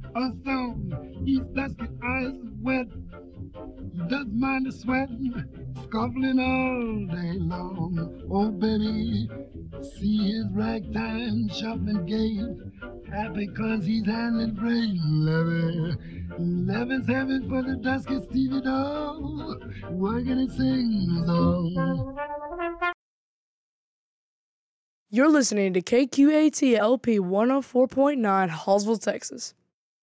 a song. His dusky eyes wet. He doesn't mind the sweat, scuffling all day long. Oh, baby, see his ragtime shuffling gait. Happy 'cause he's handling freight. Love is heaven for the dusky Stevie dog. Working and singing a song. You're listening to KQAT LP 104.9 Hallsville, Texas.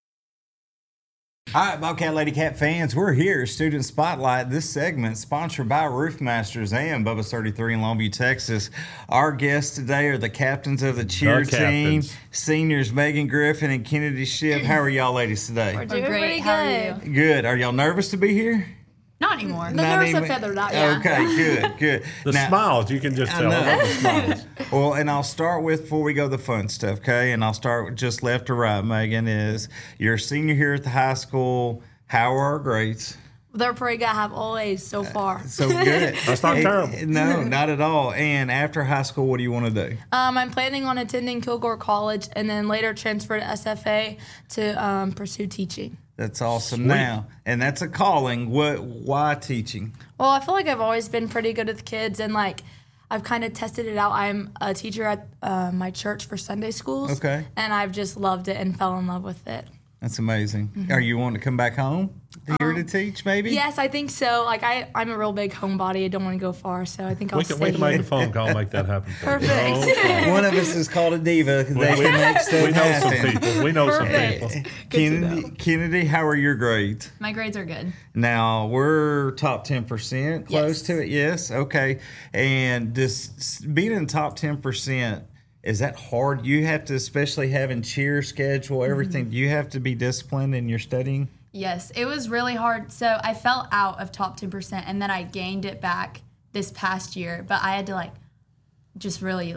All right, Bobcat Lady Cat fans, we're here, Student Spotlight. This segment sponsored by Roofmasters and Bubba's 33 in Longview, Texas. Our guests today are the captains of the cheer team, seniors Megan Griffin and Kennedy Shipp. How are y'all ladies today? We're doing pretty good. Good. Are y'all nervous to be here? Not anymore. The nerves are feathered out. Yeah. Okay, good. The smiles, you can just tell. The smiles. Well, and I'll start with, before we go to the fun stuff, okay? And I'll start with just left to right, Megan, is you're a senior here at the high school. How are our grades? They're pretty good. I have all A's so far. So good. That's not terrible. No, not at all. And after high school, what do you want to do? I'm planning on attending Kilgore College and then later transfer to SFA to pursue teaching. That's awesome. Sweet. Now, and that's a calling. Why teaching? Well, I feel like I've always been pretty good with kids and like I've kind of tested it out. I'm a teacher at my church for Sunday schools. Okay. And I've just loved it and fell in love with it. That's amazing. Are you wanting to come back home here to teach, maybe? Yes, I think so. Like I'm a real big homebody. I don't want to go far, so I think I'll stay We can make here. a phone call, make that happen. Perfect. No One of us is called a diva because they can make stuff we know some happen. people. We know some people. Kennedy, how are your grades? My grades are good. Now, we're top 10%, close Yes. to it, yes? Okay. And this being in the top 10%, is that hard? You have to, especially having cheer schedule, everything, do you have to be disciplined in your studying? Yes, it was really hard. So I fell out of top 10% and then I gained it back this past year. But I had to just really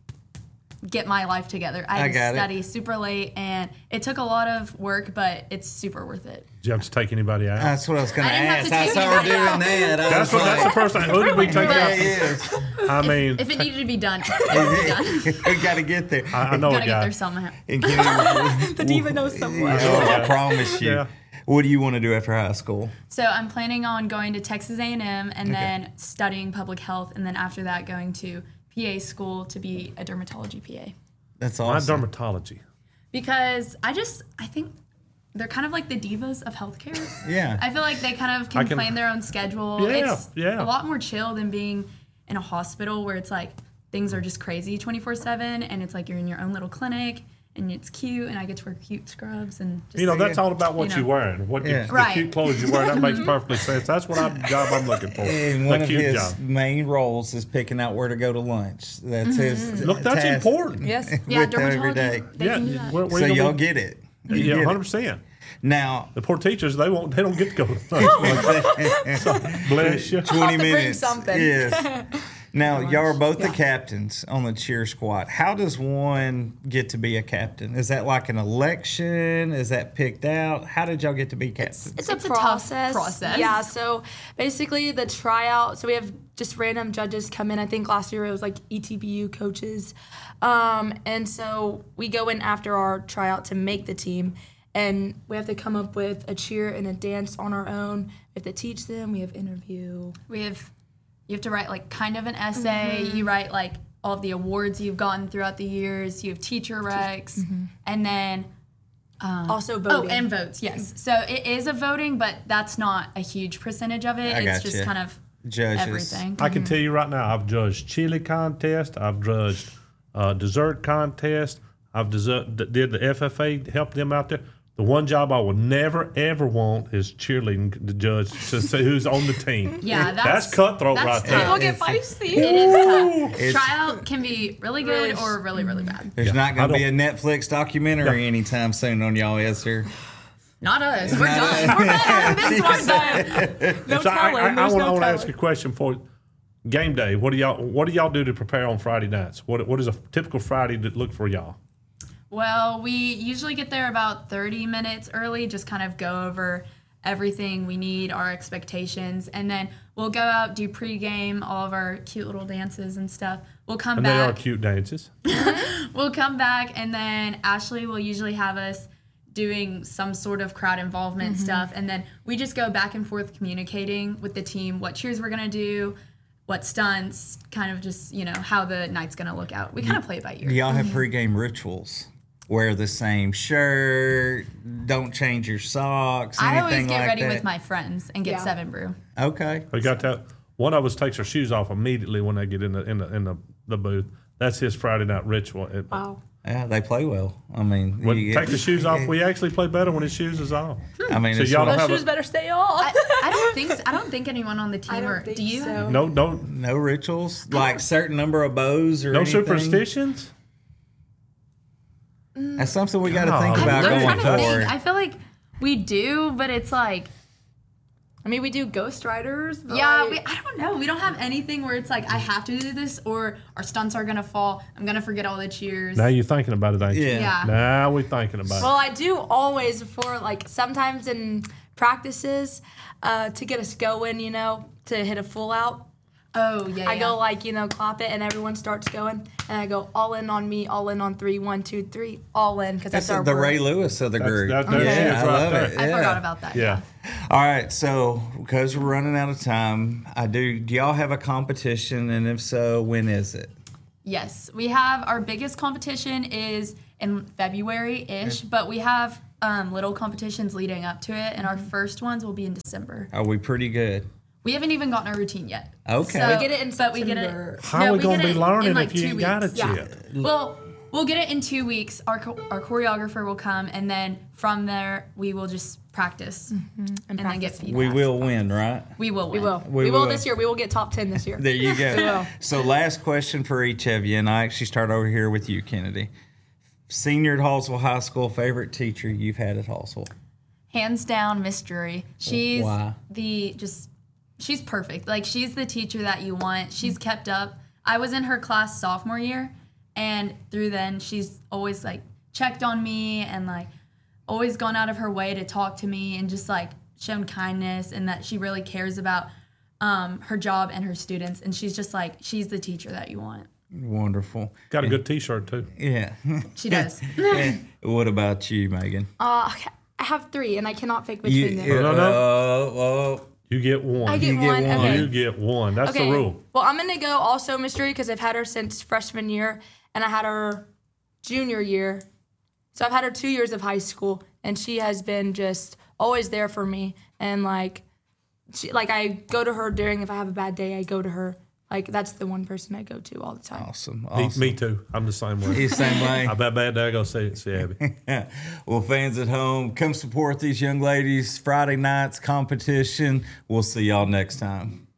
get my life together. I had to study super late and it took a lot of work, but it's super worth it. Did you have to take anybody out? That's what I was going to I didn't have ask. to I take saw her doing anybody out. that. That's the first thing. Who did we take out? Yes. I mean, If it needed to be done, it would be done. We got to get there. I know a Gotta get guy. there somehow. And Kennedy, The diva knows someone. I promise you. Yeah. What do you want to do after high school? So I'm planning on going to Texas A&M and then studying public health, and then after that going to PA school to be a dermatology PA. That's my awesome. dermatology. Because I think they're kind of like the divas of healthcare. Yeah. I feel like they kind of can plan their own schedule. Yeah, It's yeah. a lot more chill than being in a hospital where it's like things are just crazy 24/7, and it's like you're in your own little clinic. And it's cute, and I get to wear cute scrubs and just, That's all about what you're wearing. What Yeah. the Right. cute clothes you're wearing. That makes perfectly sense. That's what job I'm looking for. And The one of cute his job. main roles is picking out where to go to lunch. That's his Look, that's task important. Yes. Yeah, with every dermatology. day. They Yeah, can do that. where So you gonna y'all be- get it. You Yeah, get it. 100%. Now, The poor teachers, they don't get to go to lunch. So, bless you. 20 I'll have to bring minutes. something. Yes. Now, y'all are both the captains on the cheer squad. How does one get to be a captain? Is that like an election? Is that picked out? How did y'all get to be captains? It's a It's a tough process. process. Yeah, so basically the tryout, so we have just random judges come in. I think last year it was like ETBU coaches. And so we go in after our tryout to make the team. And we have to come up with a cheer and a dance on our own. We have to teach them. We have interview. You have to write kind of an essay. You write all of the awards you've gotten throughout the years. You have teacher recs, and then Also voting. and votes. Yes, so it is a voting, but that's not a huge percentage of it. I It's gotcha. just kind of Judges. everything. I can tell you right now, I've judged chili contest. I've judged dessert contest. I've did the FFA, helped them out there. The one job I will never, ever want is cheerleading the judge to say who's on the team. Yeah, That's cutthroat that's right there. tough. People get feisty. It is tough. It's- Tryout can be really good or really, really bad. There's not going I to be a Netflix documentary anytime soon on y'all, is there? Not us. We're done. We're done on this one. No So telling. I There's no want to ask telling. you a question for game day. What do y'all do to prepare on Friday nights? What is a typical Friday to look for y'all? Well, we usually get there about 30 minutes early, just kind of go over everything we need, our expectations, and then we'll go out, do pregame, all of our cute little dances and stuff. We'll come And they are back. cute dances. We'll come back, and then Ashley will usually have us doing some sort of crowd involvement stuff. And then we just go back and forth communicating with the team what cheers we're going to do, what stunts, kind of just, how the night's going to look out. We kind of play it by ear. Do y'all have pregame rituals? Wear the same shirt, don't change your socks, anything I always get like ready that? with my friends and get 7 Brew. Okay. We got that. One of us takes their shoes off immediately when they get in the booth. That's his Friday night ritual. Wow. Yeah, they play well. I mean, When take the shoes off, we actually play better when his shoes is off. I mean, So it's y'all don't Those have shoes better stay off. I don't think anyone on the team do you? So. no rituals, like certain number of bows or No anything? superstitions. That's something we got to God. think about I'm going trying to think. forward. I feel like we do, but it's like, I mean, we do Ghost Riders. But I don't know. We don't have anything where it's like, I have to do this or our stunts are going to fall. I'm going to forget all the cheers. Now you're thinking about it, ain't you? Yeah. Now we're thinking about Well, I do always sometimes in practices to get us going, to hit a full out. Oh, yeah. I go clap it and everyone starts going. And I go all in on me, all in on 3, 1, 2, 3, all in because that's our the word. Ray Lewis of the group. There she is I right love there. it. I Yeah. forgot about that. Yeah. All right, so because we're running out of time, do y'all have a competition, and if so, when is it? Yes. We have our biggest competition is in February-ish, but we have little competitions leading up to it, and our first ones will be in December. Are we pretty good? We haven't even gotten our routine yet. Okay. So, We get it in but we get September. it. How are we we going get to be it learning in, like, if you 2 ain't got it weeks. Yeah. yet? Well, we'll get it in 2 weeks. Our choreographer will come, and then from there we will just practice and then get feedback. We will win, right? We will win. We will. We We will will. this year. We will get top 10 this year. There you go. will. So last question for each of you, and I actually start over here with you, Kennedy. Senior at Hallsville High School, favorite teacher you've had at Hallsville? Hands down, Miss Drury. She's Why? she's perfect. Like, she's the teacher that you want. She's kept up. I was in her class sophomore year, and through then she's always checked on me and always gone out of her way to talk to me and just shown kindness, and that she really cares about her job and her students. And she's just she's the teacher that you want. Wonderful. Got a good T-shirt too. Yeah. She does. What about you, Megan? I have 3, and I cannot pick between them. No. You get one. I get You get one. one. Okay. You get one. That's Okay. the rule. Well, I'm gonna go also mystery because I've had her since freshman year, and I had her junior year. So I've had her 2 years of high school, and she has been just always there for me. And I go to her if I have a bad day, I go to her. That's the one person I go to all the time. Awesome. Me too. I'm the same way. He's the same way. I bet bad day I go see Abby. Well, fans at home, come support these young ladies. Friday night's competition. We'll see y'all next time.